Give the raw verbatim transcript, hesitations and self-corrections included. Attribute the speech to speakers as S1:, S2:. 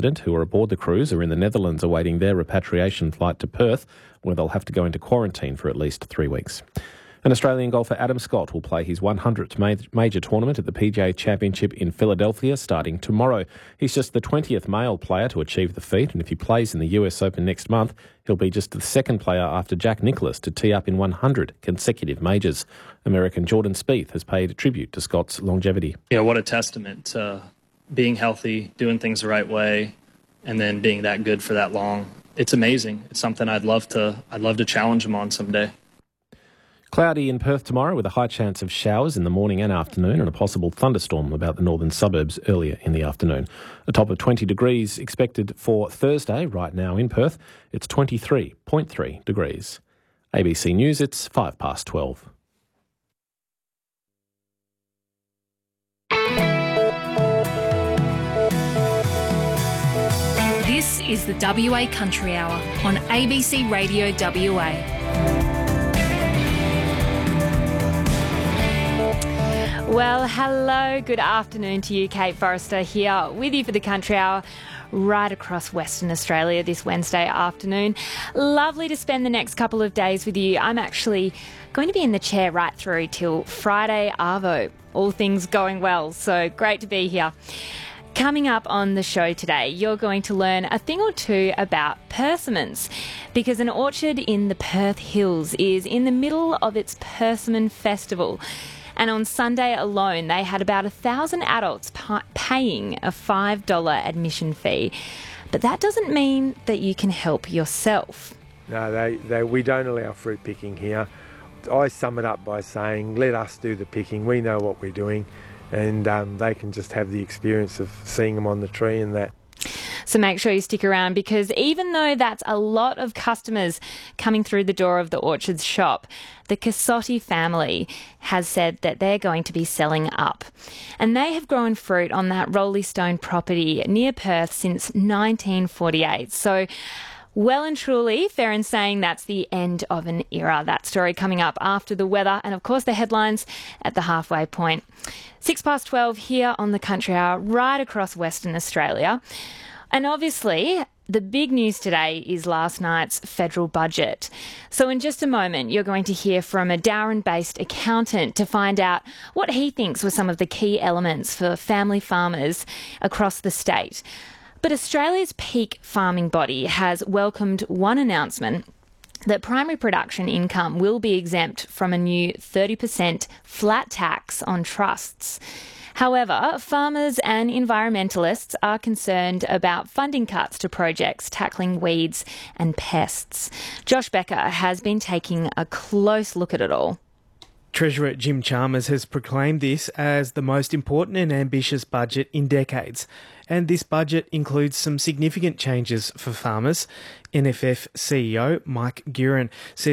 S1: resident who are aboard the cruise are in the Netherlands awaiting their repatriation flight to Perth, where they'll have to go into quarantine for at least three weeks. An Australian golfer, Adam Scott, will play his one hundredth major tournament at the P G A Championship in Philadelphia starting tomorrow. He's just the twentieth male player to achieve the feat, and if he plays in the U S Open next month, he'll be just the second player after Jack Nicklaus to tee up in one hundred consecutive majors. American Jordan Spieth has paid tribute to Scott's longevity.
S2: Yeah, what a testament to being healthy, doing things the right way, and then being that good for that long. It's amazing. It's something I'd love to I'd love to challenge him on someday.
S1: Cloudy in Perth tomorrow with a high chance of showers in the morning and afternoon and a possible thunderstorm about the northern suburbs earlier in the afternoon. A top of twenty degrees expected for Thursday right now in Perth. It's twenty-three point three degrees. A B C News, it's five past twelve.
S3: This is the W A Country Hour on A B C Radio W A.
S4: Well, hello, good afternoon to you. Kate Forrester here with you for the Country Hour right across Western Australia this Wednesday afternoon. Lovely to spend the next couple of days with you. I'm actually going to be in the chair right through till Friday Arvo, all things going well, so great to be here. Coming up on the show today, you're going to learn a thing or two about persimmons, because an orchard in the Perth Hills is in the middle of its Persimmon Festival. And on Sunday alone, they had about a thousand adults pa- paying a five dollars admission fee. But that doesn't mean that you can help yourself.
S5: No, they, they, we don't allow fruit picking here. I sum it up by saying, let us do the picking. We know what we're doing, and um, they can just have the experience of seeing them on the tree and that.
S4: So make sure you stick around, because even though that's a lot of customers coming through the door of the Orchards shop, the Cassotti family has said that they're going to be selling up. And they have grown fruit on that Rolly Stone property near Perth since nineteen forty-eight. So well and truly, fair in saying that's the end of an era. That story coming up after the weather and, of course, the headlines at the halfway point. Six past twelve here on the Country Hour, right across Western Australia. And obviously, the big news today is last night's federal budget. So in just a moment, you're going to hear from a Darwin-based accountant to find out what he thinks were some of the key elements for family farmers across the state. But Australia's peak farming body has welcomed one announcement that primary production income will be exempt from a new thirty percent flat tax on trusts. However, farmers and environmentalists are concerned about funding cuts to projects tackling weeds and pests. Josh Becker has been taking a close look at it all.
S6: Treasurer Jim Chalmers has proclaimed this as the most important and ambitious budget in decades. And this budget includes some significant changes for farmers. N F F C E O Mike Guerin says